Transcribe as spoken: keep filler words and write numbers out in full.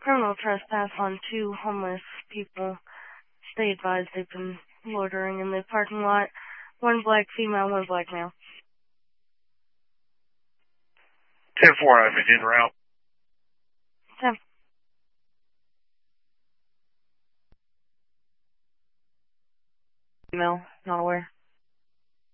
criminal trespass on two homeless people. Stay advised they've been loitering in the parking lot. One black female, one black male. ten four, I'm in route. ten. Female, not aware.